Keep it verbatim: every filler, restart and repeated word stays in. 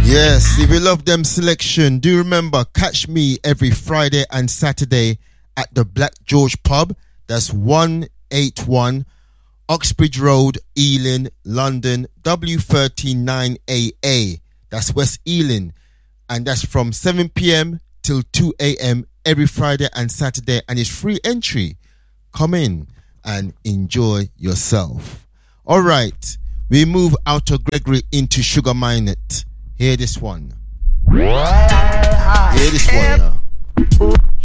Yes, if you love them selection, do remember, catch me every Friday and Saturday at the Black George Pub. That's one eighty-one Oxbridge Road, Ealing, London, W one three nine A A. That's West Ealing. And that's from seven p.m. till two a.m. every Friday and Saturday. And it's free entry. Come in and enjoy yourself. All right, we move out of Gregory into Sugar Minott. Hear this one. Hear this one now.